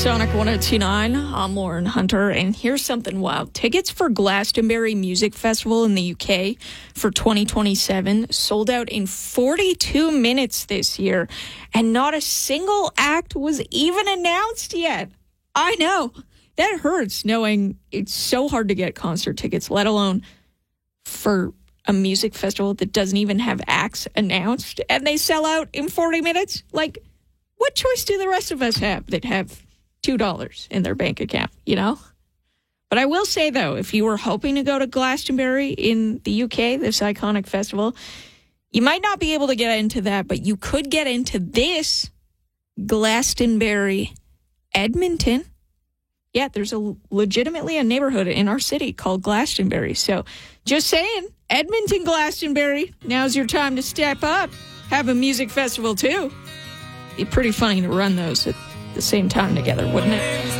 Sonic 102.9. I'm Lauren Hunter, and here's something wild. Tickets for Glastonbury Music Festival in the UK for 2027 sold out in 42 minutes this year, and not a single act was even announced yet. I know. That hurts, knowing it's so hard to get concert tickets, let alone for a music festival that doesn't even have acts announced, and they sell out in 40 minutes. Like, what choice do the rest of us have that have $2 in their bank account, you know? But I will say, though, if you were hoping to go to Glastonbury in the UK, this iconic festival, you might not be able to get into that, but you could get into this Glastonbury Edmonton. Yeah, there's legitimately a neighborhood in our city called Glastonbury. So just saying, Edmonton, Glastonbury, now's your time to step up. Have a music festival, too. Be pretty funny to run those at the same time together, wouldn't it?